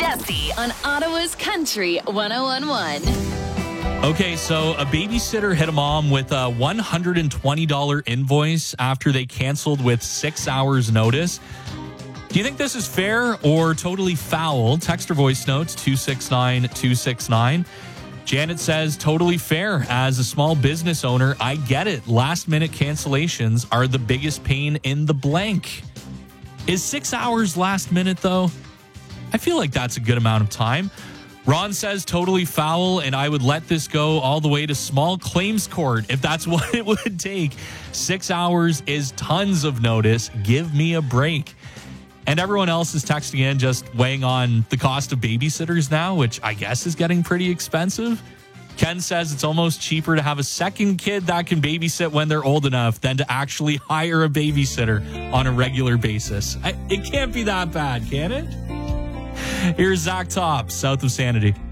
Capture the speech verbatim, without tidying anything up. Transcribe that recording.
Jesse on Ottawa's Country one oh one point one. Okay, so a babysitter hit a mom with a one hundred twenty dollars invoice after they canceled with six hours notice. Do you think this is fair or totally foul? Text or voice notes two six nine two six nine. Janet says totally fair. As a small business owner, I get it. Last minute cancellations are the biggest pain in the blank. Is six hours last minute though? I feel like that's a good amount of time. Ron says totally foul, and I would let this go all the way to small claims court if that's what it would take. Six hours is tons of notice. Give me a break. And everyone else is texting in, just weighing on the cost of babysitters now, which I guess is getting pretty expensive. Ken says it's almost cheaper to have a second kid that can babysit when they're old enough than to actually hire a babysitter on a regular basis. I, it can't be that bad, can it? Here's Zach Top, south of Sanity.